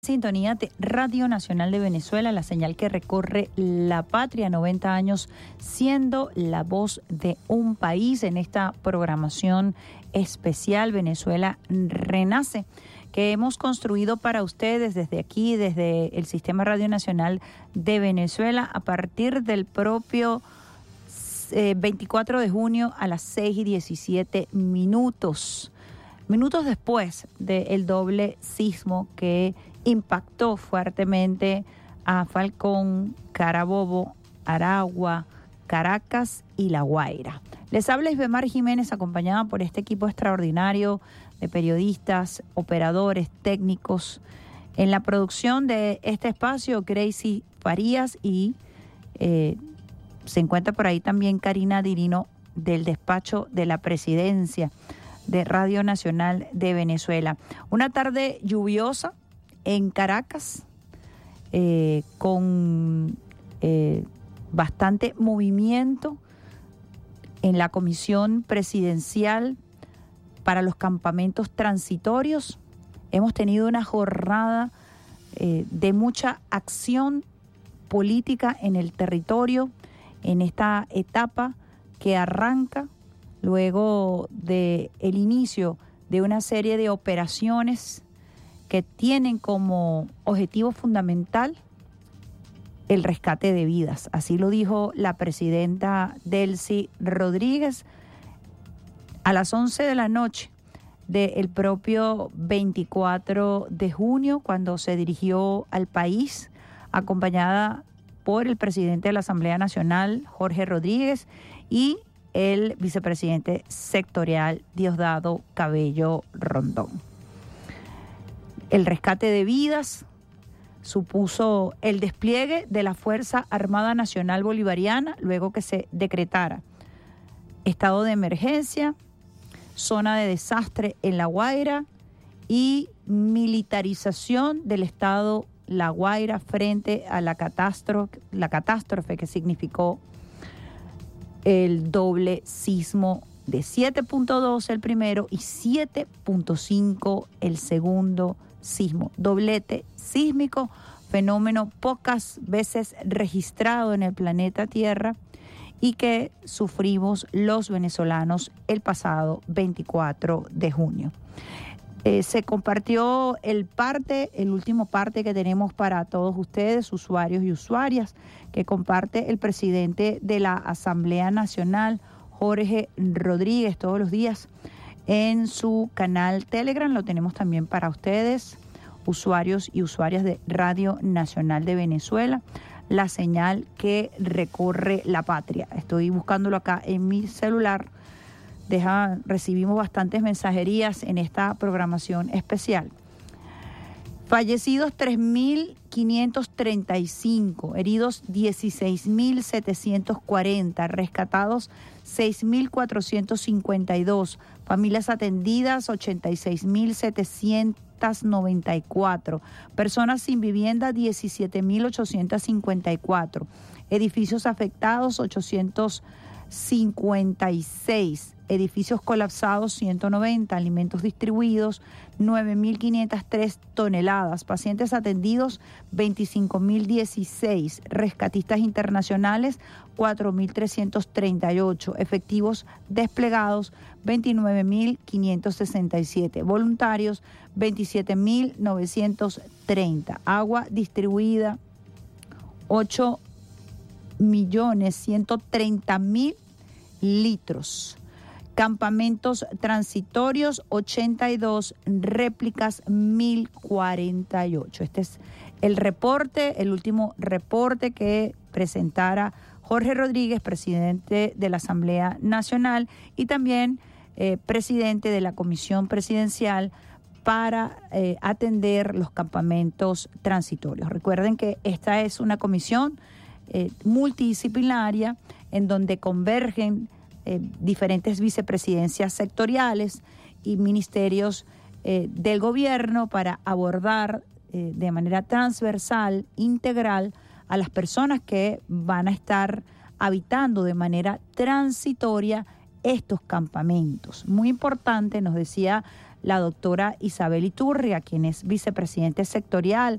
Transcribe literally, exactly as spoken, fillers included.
Sintonía de Radio Nacional de Venezuela, la señal que recorre la patria, noventa años siendo la voz de un país en esta programación especial Venezuela Renace, que hemos construido para ustedes desde aquí, desde el Sistema Radio Nacional de Venezuela, a partir del propio eh, veinticuatro de junio a las seis y diecisiete minutos. Minutos después del doble sismo que impactó fuertemente a Falcón, Carabobo, Aragua, Caracas y La Guaira. Les habla Isbemar Jiménez, acompañada por este equipo extraordinario de periodistas, operadores, técnicos. En la producción de este espacio, Gracie Farías, y eh, se encuentra por ahí también Karina Dirino del despacho de la presidencia de Radio Nacional de Venezuela. Una tarde lluviosa en Caracas, eh, con eh, bastante movimiento en la Comisión Presidencial para los campamentos transitorios. Hemos tenido una jornada eh, de mucha acción política en el territorio, en esta etapa que arranca luego del inicio de una serie de operaciones que tienen como objetivo fundamental el rescate de vidas. Así lo dijo la presidenta Delcy Rodríguez a las once de la noche del propio veinticuatro de junio, cuando se dirigió al país, acompañada por el presidente de la Asamblea Nacional, Jorge Rodríguez, y el vicepresidente sectorial, Diosdado Cabello Rondón. El rescate de vidas supuso el despliegue de la Fuerza Armada Nacional Bolivariana luego que se decretara estado de emergencia, zona de desastre en La Guaira y militarización del estado La Guaira frente a la catástrofe, la catástrofe que significó el doble sismo de siete punto dos el primero y siete punto cinco el segundo sismo. Doblete sísmico, fenómeno pocas veces registrado en el planeta Tierra y que sufrimos los venezolanos el pasado veinticuatro de junio. Eh, se compartió el parte, el último parte que tenemos para todos ustedes, usuarios y usuarias, que comparte el presidente de la Asamblea Nacional, Jorge Rodríguez, todos los días en su canal Telegram. Lo tenemos también para ustedes, usuarios y usuarias de Radio Nacional de Venezuela, la señal que recorre la patria. Estoy buscándolo acá en mi celular. Deja, recibimos bastantes mensajerías en esta programación especial. Fallecidos tres mil quinientos treinta y cinco, heridos dieciséis mil setecientos cuarenta, rescatados seis mil cuatrocientos cincuenta y dos, familias atendidas ochenta y seis mil setecientos noventa y cuatro, personas sin vivienda diecisiete mil ochocientos cincuenta y cuatro, edificios afectados ochocientos cincuenta y seis, edificios colapsados ciento noventa, alimentos distribuidos nueve mil quinientas tres toneladas, pacientes atendidos veinticinco mil dieciséis, rescatistas internacionales cuatro mil trescientos treinta y ocho, efectivos desplegados veintinueve mil quinientos sesenta y siete, voluntarios veintisiete mil novecientos treinta, agua distribuida ocho millones ciento treinta mil litros. Campamentos transitorios ochenta y dos, réplicas mil cuarenta y ocho. Este es el reporte, el último reporte que presentara Jorge Rodríguez, presidente de la Asamblea Nacional y también eh, presidente de la Comisión Presidencial para eh, atender los campamentos transitorios. Recuerden que esta es una comisión eh, multidisciplinaria en donde convergen Eh, diferentes vicepresidencias sectoriales y ministerios eh, del gobierno para abordar eh, de manera transversal, integral, a las personas que van a estar habitando de manera transitoria estos campamentos. Muy importante, nos decía la doctora Isabel Iturria, quien es vicepresidente sectorial